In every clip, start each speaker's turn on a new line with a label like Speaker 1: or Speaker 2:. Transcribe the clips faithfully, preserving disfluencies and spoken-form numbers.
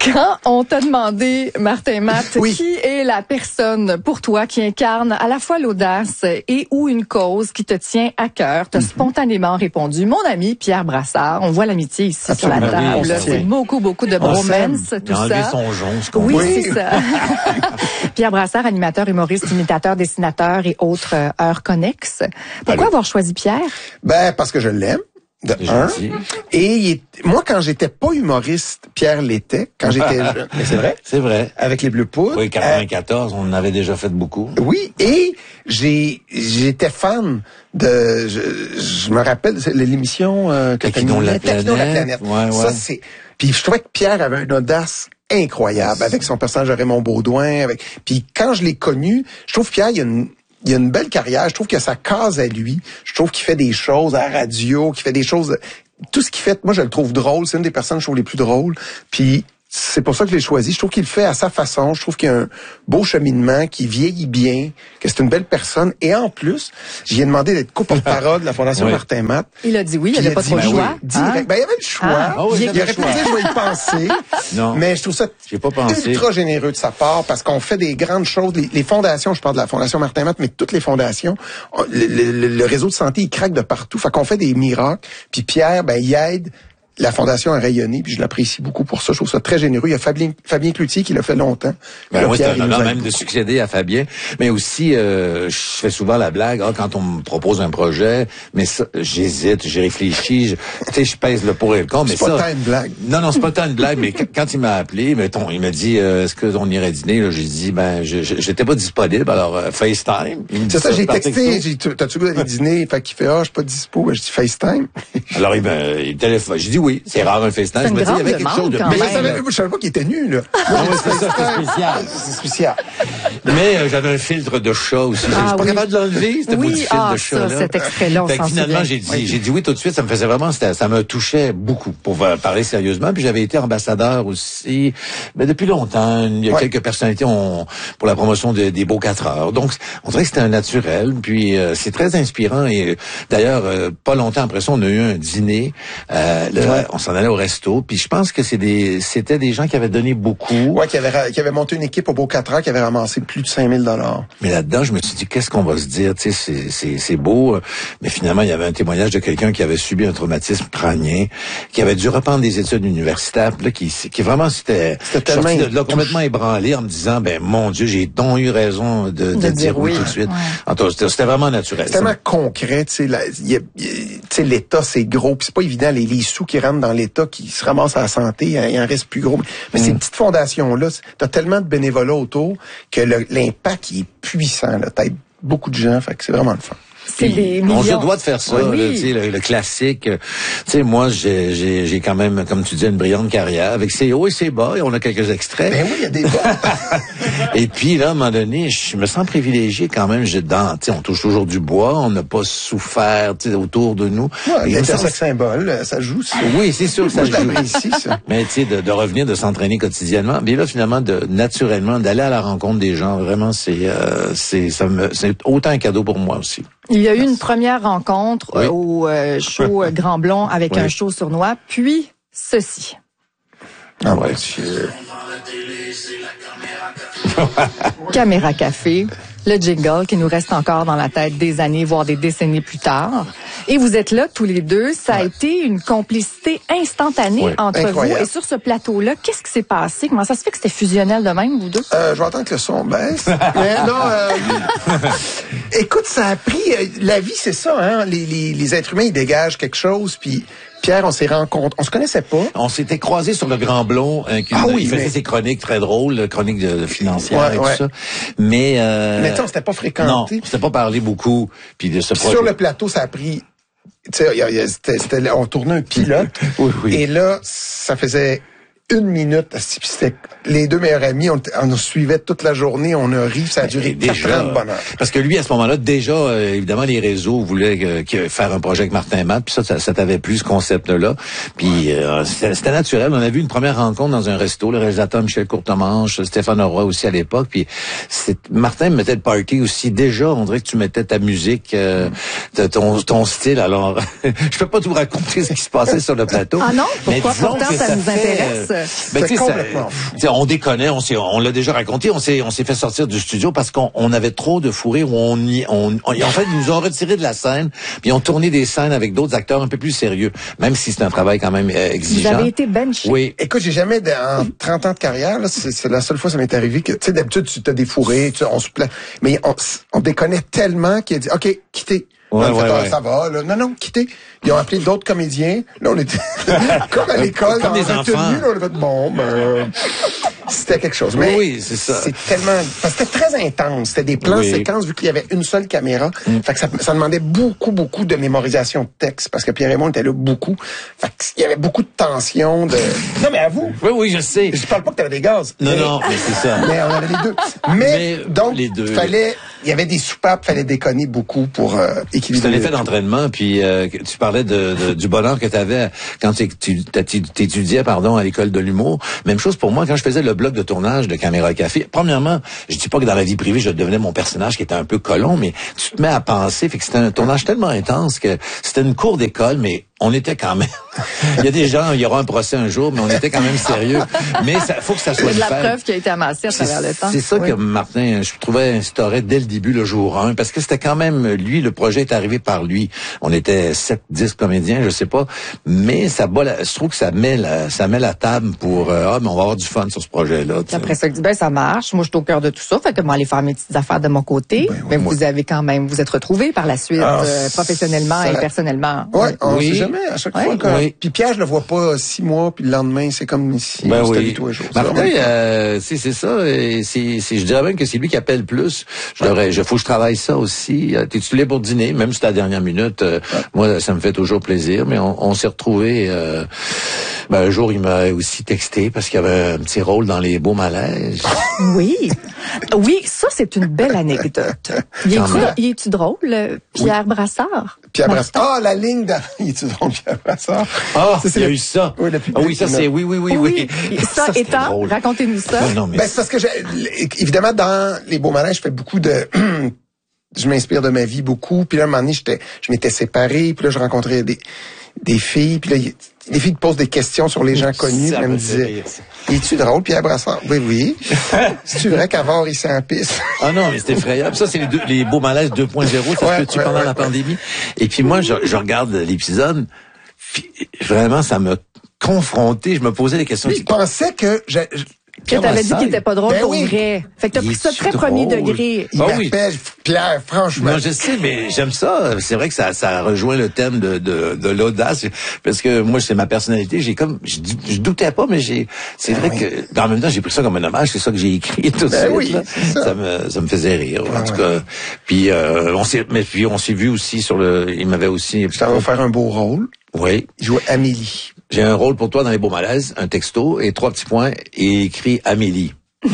Speaker 1: Quand on t'a demandé, Martin Matt,
Speaker 2: oui.
Speaker 1: qui est la personne pour toi qui incarne à la fois l'audace et ou une cause qui te tient à cœur, t'as mm-hmm. spontanément répondu, mon ami Pierre Brassard. On voit l'amitié ici
Speaker 2: Absolument,
Speaker 1: sur la table.
Speaker 2: oui,
Speaker 1: c'est beaucoup, beaucoup de bromance, tout
Speaker 3: Il a enlevé
Speaker 1: ça.
Speaker 3: son jonc, ce
Speaker 1: oui,
Speaker 3: oui,
Speaker 1: c'est ça. Pierre Brassard, animateur, humoriste, imitateur, dessinateur et autres euh, heures connexes. Pourquoi
Speaker 3: Allô.
Speaker 1: avoir choisi Pierre?
Speaker 2: Ben, parce que je l'aime. De un. Et il est, moi, quand j'étais pas humoriste, Pierre l'était. Quand j'étais jeune. Mais c'est vrai?
Speaker 3: C'est vrai.
Speaker 2: Avec les Bleus Poudres.
Speaker 3: Oui, quatre-vingt-quatorze, euh, on en avait déjà fait beaucoup.
Speaker 2: Oui, et j'ai, j'étais fan de, je, je me rappelle, c'est l'émission, euh, que
Speaker 3: Taquinons la planète.
Speaker 2: Taquinons la planète.
Speaker 3: Ouais, ouais.
Speaker 2: Ça, c'est, puis je trouvais que Pierre avait une audace incroyable avec son personnage de Raymond Baudouin, avec, puis quand je l'ai connu, je trouve que Pierre, il y a une, il a une belle carrière. Je trouve que ça case à lui. Je trouve qu'il fait des choses à la radio, qu'il fait des choses... Tout ce qu'il fait, moi, je le trouve drôle. C'est une des personnes, je trouve, les plus drôles. Puis c'est pour ça que je l'ai choisi. Je trouve qu'il le fait à sa façon. Je trouve qu'il y a un beau cheminement, qu'il vieillit bien, que c'est une belle personne. Et en plus, j'y ai demandé d'être co-porte-parole de la Fondation
Speaker 3: oui.
Speaker 2: Martin Matt.
Speaker 1: Il a dit oui, il n'y avait pas trop
Speaker 2: le
Speaker 1: choix.
Speaker 2: Oui, direct.
Speaker 1: Hein?
Speaker 2: Ben, il y avait le choix.
Speaker 1: Ah,
Speaker 3: oh oui,
Speaker 2: il aurait pu dire, je vais y penser.
Speaker 3: Non.
Speaker 2: Mais je trouve ça
Speaker 3: J'ai pas pensé.
Speaker 2: ultra généreux de sa part parce qu'on fait des grandes choses. Les, les fondations, je parle de la Fondation Martin Matt, mais toutes les fondations, on, le, le, le réseau de santé, il craque de partout. Fait qu'on fait des miracles. Puis Pierre, ben, il aide la Fondation a rayonné, puis je l'apprécie beaucoup pour ça. Je trouve ça très généreux. Il y a Fabien, Fabien Cloutier qui l'a fait longtemps.
Speaker 3: Ben
Speaker 2: là,
Speaker 3: moi,
Speaker 2: Pierre,
Speaker 3: c'est un honneur même
Speaker 2: beaucoup.
Speaker 3: de succéder à Fabien. Mais aussi, euh, je fais souvent la blague, ah, quand on me propose un projet, mais ça, j'hésite, j'y réfléchis, je, tu sais, je pèse le pour et le contre, mais
Speaker 2: c'est
Speaker 3: ça...
Speaker 2: pas tant une blague.
Speaker 3: Non, non, c'est pas tant une blague, mais quand il m'a appelé, mettons, il m'a dit, euh, est-ce qu'on irait dîner? Là, j'ai dit, ben, je, je, j'étais pas disponible, alors euh, FaceTime. Il me dit
Speaker 2: C'est ça, j'ai
Speaker 3: par
Speaker 2: texté,
Speaker 3: texto.
Speaker 2: j'ai dit, t'as-tu goût d'aller dîner? Fait qu'il fait, ah, je suis pas dispo. Ben, je dis FaceTime.
Speaker 3: Alors, il me, il téléphone. J'ai dit oui, c'est rare un FaceTime.
Speaker 1: C'est
Speaker 3: Je me
Speaker 1: une
Speaker 3: dis, il y avait
Speaker 1: grande
Speaker 3: quelque chose de...
Speaker 1: demande,
Speaker 2: Mais
Speaker 1: quand
Speaker 2: je
Speaker 1: même.
Speaker 2: savais, je savais pas qu'il était nu, là.
Speaker 3: Ah oui, c'est ça, c'est spécial.
Speaker 2: C'est spécial.
Speaker 3: Mais euh, j'avais un filtre de chat aussi.
Speaker 1: Ah,
Speaker 3: je suis pas
Speaker 1: oui.
Speaker 3: capable de l'enlever, ce
Speaker 1: Oui,
Speaker 3: petit filtre
Speaker 1: ah,
Speaker 3: de chat-là.
Speaker 1: ça, cet extrait-là, on
Speaker 3: Fait que
Speaker 1: s'en
Speaker 3: finalement,
Speaker 1: souvient.
Speaker 3: j'ai dit, j'ai dit oui tout de suite. Ça me faisait vraiment, c'était- ça me touchait beaucoup, pour euh, parler sérieusement. Puis j'avais été ambassadeur aussi, mais depuis longtemps. Il y a
Speaker 2: Ouais.
Speaker 3: quelques personnalités ont, pour la promotion de- des beaux quatre heures. Donc, on dirait que c'était un naturel. Puis euh, c'est très inspirant. Et euh, d'ailleurs, euh, pas longtemps après ça, on a eu un dîner. Euh, là,
Speaker 2: Ouais.
Speaker 3: On s'en allait au resto. Puis je pense que c'est des, c'était des gens qui avaient donné beaucoup.
Speaker 2: Ouais, qui avait, ra- qui avait monté une équipe au Beau quatre heures qui avait ramassé plus de cinq mille dollars.
Speaker 3: Mais là-dedans, je me suis dit, qu'est-ce qu'on va se dire? Tu sais, c'est, c'est, c'est beau. Mais finalement, il y avait un témoignage de quelqu'un qui avait subi un traumatisme crânien, qui avait dû reprendre des études universitaires, puis là, qui, qui vraiment s'était
Speaker 2: C'était
Speaker 3: sorti
Speaker 2: tellement
Speaker 3: de là complètement ébranlé en me disant, ben mon Dieu, j'ai donc eu raison de, de,
Speaker 1: De
Speaker 3: dire
Speaker 1: dire
Speaker 3: oui
Speaker 1: oui.
Speaker 3: tout de suite.
Speaker 1: Ouais.
Speaker 3: En tout cas, c'était, c'était vraiment naturel.
Speaker 2: C'est tellement concret, tu sais, la- il y a- il y a- tu sais, l'État, c'est gros, puis c'est pas évident, les, les sous qui rentrent dans l'État, qui se ramassent à la santé, il en reste plus gros. Mais ces petites fondations-là, c'est- t'as tellement de bénévolat autour que le- l'impact, il est puissant, là. T'aides beaucoup de gens, fait que c'est vraiment le fun.
Speaker 1: C'est des
Speaker 3: on se
Speaker 1: millions.
Speaker 3: doit de faire ça,
Speaker 1: Oui.
Speaker 3: là, tu sais, le, le classique. euh, Tu sais, moi, j'ai, j'ai, j'ai quand même, comme tu dis, une brillante carrière avec ses hauts et ses bas, et on a quelques extraits.
Speaker 2: Ben oui, il y a des bas.
Speaker 3: Et puis là, à un moment donné, je me sens privilégié quand même. J'ai dans, tu sais, on touche toujours du bois, on n'a pas souffert, tu sais, autour de nous.
Speaker 2: Ouais,
Speaker 3: Et je me sens-
Speaker 2: l'intersex symbole, ça joue, ça.
Speaker 3: Oui, c'est sûr que ça
Speaker 2: Moi, je
Speaker 3: joue.
Speaker 2: l'apprécie, ça.
Speaker 3: Mais tu sais, de, de revenir, de s'entraîner quotidiennement, mais là finalement, de naturellement, d'aller à la rencontre des gens, vraiment, c'est, euh, c'est, ça me, c'est autant un cadeau pour moi aussi.
Speaker 1: Il y a eu une première rencontre
Speaker 3: Oui.
Speaker 1: euh, au euh, show euh, Grand Blond avec
Speaker 3: Oui.
Speaker 1: un show sournois, puis ceci.
Speaker 2: Ah ouais, Dieu.
Speaker 1: Caméra Café, le jingle qui nous reste encore dans la tête des années, voire des décennies plus tard. Et vous êtes là tous les deux. Ça a été une complicité instantanée
Speaker 3: Oui.
Speaker 1: entre
Speaker 2: Incroyable.
Speaker 1: vous. Et sur ce plateau-là, qu'est-ce qui s'est passé? Comment ça se fait que c'était fusionnel de même, vous deux?
Speaker 2: Euh, je vais attendre que le son baisse. Mais non, euh, écoute, ça a pris... euh, la vie, c'est ça, hein. Les, les, les êtres humains, ils dégagent quelque chose, puis Pierre, on s'est rencontrés... On se connaissait pas.
Speaker 3: On s'était croisés sur le Grand Blond, euh, qui,
Speaker 2: Ah oui,
Speaker 3: il faisait
Speaker 2: mais-
Speaker 3: ses chroniques très drôles, chroniques de, financières
Speaker 2: Ouais,
Speaker 3: et
Speaker 2: ouais.
Speaker 3: tout ça. Mais, euh,
Speaker 2: Mais tu sais, on s'était pas
Speaker 3: non,
Speaker 2: fréquentés.
Speaker 3: on s'était pas parlé beaucoup. Puis de ce
Speaker 2: Puis
Speaker 3: projet.
Speaker 2: sur le plateau, ça a pris... Tu sais, il y a- il y a- c'était- c'était- on tournait un pilote.
Speaker 3: Oui, oui.
Speaker 2: Et là, ça faisait une minute. Puis c'était les deux meilleurs amis. On, on nous suivait toute la journée. On a ri. Ça a duré
Speaker 3: Et déjà,
Speaker 2: quatre ans de bonheur.
Speaker 3: parce que lui, à ce moment-là, déjà, euh, évidemment, les réseaux voulaient euh, que- faire un projet avec Martin Matt, puis ça, ça, ça t'avait plu, ce concept-là. Puis euh, c'était c'était naturel. On a vu une première rencontre dans un resto, le réalisateur Michel Courtemanche, Stéphane Roy aussi à l'époque. Puis c'est- Martin me mettait le party aussi. Déjà, on dirait que tu mettais ta musique, euh, de ton, ton style. Alors, je peux pas tout raconter ce qui se passait sur le plateau.
Speaker 1: Ah non?
Speaker 3: Mais
Speaker 1: Pourquoi?
Speaker 3: disons
Speaker 1: Pourtant,
Speaker 3: que
Speaker 1: ça nous
Speaker 3: fait,
Speaker 1: intéresse.
Speaker 3: euh, Ben,
Speaker 2: c'est
Speaker 3: complètement fou. On déconnait, on s'est, on l'a déjà raconté, on s'est, on s'est fait sortir du studio parce qu'on on avait trop de fou rire. On, y, on, on, en fait, ils nous ont retiré de la scène, puis ils ont tourné des scènes avec d'autres acteurs un peu plus sérieux, même si c'est un travail quand même euh, exigeant.
Speaker 1: Vous avez été benché.
Speaker 3: Oui.
Speaker 2: Écoute, j'ai jamais, de, en trente ans de carrière, là, c'est, c'est la seule fois que ça m'est arrivé que, tu sais, d'habitude, tu as des fourrés, tu, on se plaint. Mais on, on déconnait tellement qu'il a dit, OK, quittez.
Speaker 3: Ouais, ouais,
Speaker 2: fait, ah,
Speaker 3: ouais.
Speaker 2: ça va, là. Non, non, quittez. Ils ont appelé d'autres comédiens. Là, on était comme à l'école,
Speaker 3: comme
Speaker 2: dans
Speaker 3: des
Speaker 2: la
Speaker 3: enfants.
Speaker 2: retenue, là, on a fait, bon, ben, c'était quelque chose. Mais
Speaker 3: oui, c'est ça.
Speaker 2: C'est tellement, parce que c'était très intense. C'était des plans
Speaker 3: Oui.
Speaker 2: séquences, vu qu'il y avait une seule caméra. Mm. Fait que ça, ça demandait beaucoup, beaucoup de mémorisation de texte, parce que Pierre-Raymond était là beaucoup. Fait qu'il y avait beaucoup de tension, de... Non, mais à vous.
Speaker 3: Oui, oui, je sais.
Speaker 2: Je parle pas que t'avais des gaz.
Speaker 3: Non,
Speaker 2: mais...
Speaker 3: non, mais c'est ça.
Speaker 2: Mais on avait les deux. Mais,
Speaker 3: Mais
Speaker 2: donc,
Speaker 3: les deux.
Speaker 2: fallait, il y avait des soupapes, fallait déconner beaucoup pour euh, équilibrer.
Speaker 3: C'est un effet d'entraînement, puis euh, tu parlais de, de, du bonheur que tu avais quand tu étudiais pardon, à l'école de l'humour. Même chose pour moi, quand je faisais le bloc de tournage de Caméra Café. Premièrement, je dis pas que dans la vie privée, je devenais mon personnage qui était un peu colon, mais tu te mets à penser, fait que c'était un tournage tellement intense que c'était une cour d'école, mais on était quand même... Il y a des gens, il y aura un procès un jour, mais on était quand même sérieux. Mais ça faut que ça soit
Speaker 1: de la
Speaker 3: fait.
Speaker 1: preuve qui a été amassée à travers le temps.
Speaker 3: C'est ça
Speaker 1: oui.
Speaker 3: que Martin, je trouvais, instaurait dès le début, le jour un, parce que c'était quand même, lui, le projet est arrivé par lui. On était sept, dix comédiens, je sais pas, mais ça bat la, je trouve que ça met la, ça met la table pour, euh, ah, mais on va avoir du fun sur ce projet-là.
Speaker 1: Puis après ça, il dit, ben, ça marche. Moi, je suis au cœur de tout ça. Fait que moi, aller faire mes petites affaires de mon côté.
Speaker 2: Ben, oui,
Speaker 1: mais
Speaker 2: moi.
Speaker 1: vous avez quand même, vous êtes retrouvés par la suite,
Speaker 2: Ah,
Speaker 1: euh, professionnellement
Speaker 2: ça,
Speaker 1: et personnellement.
Speaker 2: Ouais, on
Speaker 3: Oui.
Speaker 2: sait jamais, à chaque
Speaker 1: Ouais.
Speaker 2: fois. Quand...
Speaker 3: Oui.
Speaker 2: Puis Pierre, je le vois pas six mois, puis le lendemain, c'est comme si
Speaker 3: Ben
Speaker 2: c'était
Speaker 3: oui.
Speaker 2: lui tous les jours.
Speaker 3: Martin,
Speaker 2: Ça,
Speaker 3: euh, c'est c'est ça. Et c'est, c'est, je dirais même que c'est lui qui appelle plus. Je devrais, je faut que je travaille ça aussi. Euh, T'es-tu libre pour dîner, même si c'est à la dernière minute. Euh, ouais. Moi, ça me fait toujours plaisir. Mais on, on s'est retrouvés. Euh, ben, un jour, il m'a aussi texté parce qu'il y avait un petit rôle dans Les Beaux Malaises.
Speaker 1: Oui. Oui, ça, c'est une belle anecdote. Il est-tu, il est-tu drôle, Pierre oui. Brassard?
Speaker 2: Pierre Brassard. Ah, la ligne de... Il est-tu drôle, Pierre Brassard?
Speaker 3: Ah,
Speaker 2: ça,
Speaker 3: il y a
Speaker 2: le...
Speaker 3: eu ça.
Speaker 2: Oui,
Speaker 3: ah oui, ça, c'est... Oui, oui, oui, oui.
Speaker 1: oui. Ça, ça étant, racontez-nous ça.
Speaker 3: Non, non, mais...
Speaker 2: Ben, c'est parce que, j'ai... évidemment, dans Les Beaux Malaises, je fais beaucoup de... je m'inspire de ma vie beaucoup. Puis là, un moment donné, j'étais... je m'étais séparé. Puis là, je rencontrais des, des filles. Puis là, il... des filles qui posent des questions sur les gens connus. Puis elles me disaient, es-tu drôle, Pierre Brassard? Oui, oui. C'est-tu vrai qu'avant, il s'est en piste?
Speaker 3: Ah non, mais c'est effrayable. Ça, c'est les, deux, les Beaux Malaises deux point zéro. Ça
Speaker 2: ouais,
Speaker 3: se peut-tu
Speaker 2: ouais,
Speaker 3: pendant
Speaker 2: ouais,
Speaker 3: la
Speaker 2: ouais.
Speaker 3: pandémie? Et puis moi, je, je regarde l'épisode. Puis, vraiment, ça m'a confronté. Je me posais des questions.
Speaker 2: Je pensais que... Je, je...
Speaker 1: Que t'avais dit qu'il était pas drôle
Speaker 2: ben
Speaker 1: pour
Speaker 2: oui.
Speaker 1: vrai. Fait que t'as
Speaker 3: Il
Speaker 1: pris ça très
Speaker 3: drôle.
Speaker 1: premier degré.
Speaker 2: Il
Speaker 3: Ah
Speaker 2: m'appelle
Speaker 3: oui.
Speaker 2: Pierre, franchement.
Speaker 3: Non, je sais, mais j'aime ça. C'est vrai que ça, ça rejoint le thème de, de, de l'audace. Parce que moi, c'est ma personnalité. J'ai comme, je, je doutais pas, mais j'ai, c'est
Speaker 2: ben
Speaker 3: vrai
Speaker 2: oui.
Speaker 3: que, ben, en même temps, j'ai pris ça comme un hommage. C'est ça que j'ai écrit tout de
Speaker 2: ben
Speaker 3: suite.
Speaker 2: Oui,
Speaker 3: là.
Speaker 2: ça.
Speaker 3: ça me, ça me faisait rire.
Speaker 2: Ah
Speaker 3: en tout
Speaker 2: ouais.
Speaker 3: cas. Puis, euh, on s'est, mais puis on s'est vu aussi sur le, il m'avait aussi.
Speaker 2: Je t'en vais faire un beau rôle.
Speaker 3: Oui.
Speaker 2: Il jouait Amélie.
Speaker 3: J'ai un rôle pour toi dans Les Beaux Malaises, un texto et trois petits points et écrit Amélie.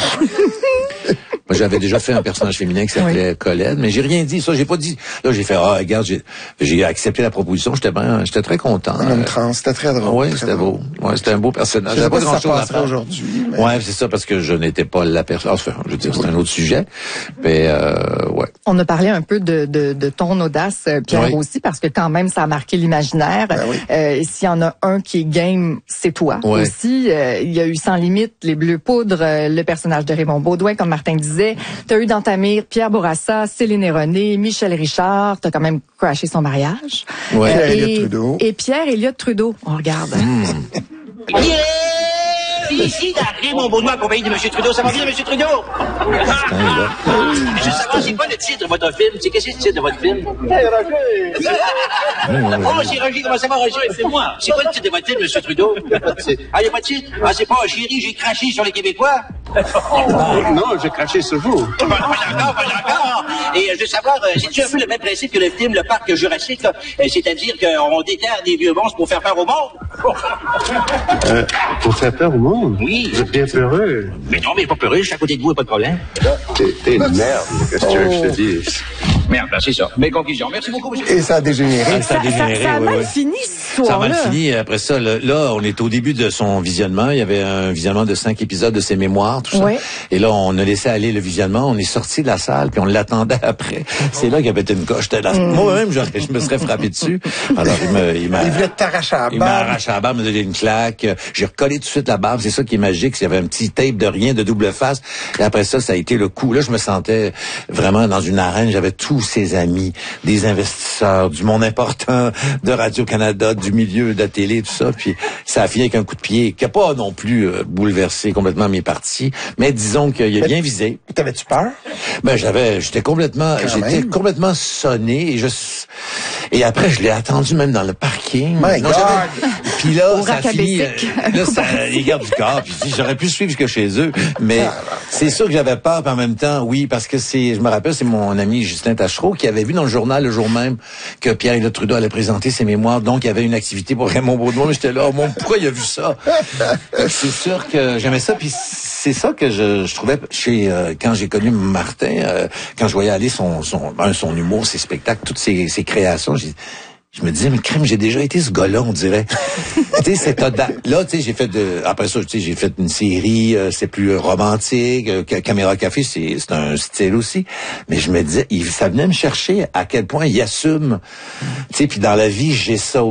Speaker 3: Moi, j'avais déjà fait un personnage féminin qui s'appelait oui. Colette, mais j'ai rien dit. Ça, j'ai pas dit. Là, j'ai fait, ah, regarde, j'ai, j'ai accepté la proposition. J'étais ben, j'étais très content.
Speaker 2: En homme trans, c'était très drôle.
Speaker 3: Oui, c'était beau. Ouais, c'était un beau personnage.
Speaker 2: Je sais pas,
Speaker 3: pas
Speaker 2: si ça
Speaker 3: grand-chose à
Speaker 2: passerait
Speaker 3: faire
Speaker 2: aujourd'hui. Mais...
Speaker 3: Ouais, c'est ça, parce que je n'étais pas la personne. Enfin, je veux dire, c'est un autre sujet. Mais, euh, ouais.
Speaker 1: On a parlé un peu de, de, de ton audace, Pierre, oui. aussi, parce que quand même, ça a marqué l'imaginaire.
Speaker 2: Ben oui.
Speaker 1: euh, s'il y en a un qui est game, c'est toi.
Speaker 3: Ouais.
Speaker 1: Aussi, euh, il y a eu Sans limite, Les Bleus Poudres, euh, le personnage de Raymond Baudouin, comme Martin disait. T'as eu dans ta mire Pierre Bourassa, Céline et René, Michel Richard. T'as quand même crashé son mariage.
Speaker 2: Ouais.
Speaker 1: Euh,
Speaker 2: Pierre
Speaker 1: et,
Speaker 2: Elliott Trudeau.
Speaker 1: Et Pierre Elliott Trudeau. On regarde.
Speaker 3: Mmh.
Speaker 4: Yeah! Ici, Raymond Baudouin, compagnie de M. Trudeau. Ça va bien, M. Trudeau? Ah! Je veux savoir, c'est quoi le titre de votre film? C'est qu'est-ce que c'est le titre de votre film? Hey, Roger! Oh, c'est Roger, comment ça va, Roger? C'est moi. C'est quoi le titre de votre film, M. Trudeau? Ah, il n'y a pas de titre? Ah, c'est pas Chérie, j'ai craché sur les Québécois?
Speaker 5: Non, j'ai craché sur vous.
Speaker 4: Pas d'accord, pas d'accord. Et je veux savoir, c'est-tu un peu le même principe que le film Le Parc Jurassique, là? C'est-à-dire qu'on déterre des vieux monstres pour faire peur au monde?
Speaker 5: Euh, pour faire peur au monde?
Speaker 4: Oui.
Speaker 5: Vous êtes bien peureux.
Speaker 4: Mais non, mais pas peureux, je suis à côté de vous, pas de problème.
Speaker 5: T'es, t'es une merde, qu'est-ce que tu veux que je te dise?
Speaker 4: Merde, là, c'est ça. Mes conclusions. Merci beaucoup, monsieur.
Speaker 2: Et ça a dégénéré.
Speaker 3: Ah, ça a dégénéré,
Speaker 1: ça, ça a
Speaker 3: oui,
Speaker 1: mal
Speaker 3: oui.
Speaker 1: fini, cette
Speaker 3: Ça a
Speaker 1: histoire-là.
Speaker 3: mal fini. Après ça, là, là, on est au début de son visionnement. Il y avait un visionnement de cinq épisodes de ses mémoires, tout ça.
Speaker 1: Oui.
Speaker 3: Et là, on a laissé aller le visionnement. On est sorti de la salle, puis on l'attendait après. C'est là qu'il y avait une coche. Là,
Speaker 1: Mm.
Speaker 3: moi-même, j'aurais- je me serais frappé dessus. Alors, il me, il m'a,
Speaker 2: Il voulait t'arracher à la
Speaker 3: il m'a
Speaker 2: barbe.
Speaker 3: arraché la barbe, me donné une claque. J'ai recollé tout de suite la barbe. C'est ça qui est magique. Il y avait un petit tape de rien, de double face. Et après ça, ça a été le coup. Là, je me sentais vraiment dans une arène. J'avais tous ses amis, des investisseurs, du monde important de Radio-Canada, du milieu de la télé, tout ça. Puis ça a fini avec un coup de pied qui n'a pas non plus euh, bouleversé complètement mes parties. Mais disons qu'il a bien visé.
Speaker 2: T'avais-tu peur?
Speaker 3: Ben j'avais, j'étais complètement,
Speaker 2: Quand
Speaker 3: j'étais
Speaker 2: même.
Speaker 3: complètement sonné et je et après je l'ai attendu même dans le parking.
Speaker 2: My God!
Speaker 3: j'avais- Puis là
Speaker 1: Au
Speaker 3: ça a fini,
Speaker 1: Racabessic.
Speaker 3: euh, là ça, les gardes du corps. Puis j'aurais pu suivre jusque chez eux, mais c'est sûr que j'avais peur. Puis en même temps, oui, parce que c'est, je me rappelle, c'est mon ami Justin Tachereau qui avait vu dans le journal le jour même que Pierre-Éliott Trudeau allait présenter ses mémoires, donc il y avait une activité pour Raymond Beaudoin. Mais j'étais là, oh, mon, pourquoi il a vu ça? C'est sûr que j'aimais ça. Puis c'est ça que je, je trouvais chez euh, quand j'ai connu Martin, euh, quand je voyais aller son son ben, son humour, ses spectacles, toutes ses, ses créations, j'ai je me disais, mais crème, j'ai déjà été ce gars-là, on dirait. Tu sais, cette audace. Là, tu sais, j'ai fait de, après ça, tu sais, j'ai fait une série, euh, c'est plus romantique, euh, Caméra Café, c'est, c'est un style aussi. Mais je me disais, il, ça venait me chercher à quel point il assume. Tu sais, puis dans la vie, j'ai ça